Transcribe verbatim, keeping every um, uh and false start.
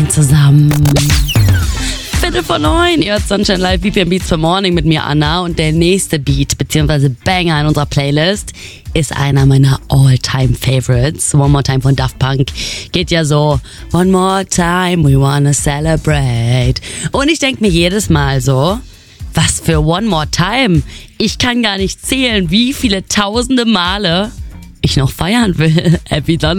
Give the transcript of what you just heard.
Morgen zusammen. Viertel vor neun, ihr hört Sunshine Live, V P M Beats for Morning mit mir, Anna. Und der nächste Beat, beziehungsweise Banger in unserer Playlist, ist einer meiner All-Time-Favorites. One More Time von Daft Punk. Geht ja so, One more time, we wanna celebrate. Und ich denke mir jedes Mal so, was für One More Time? Ich kann gar nicht zählen, wie viele tausende Male ich noch feiern will. Happy Donnerstag.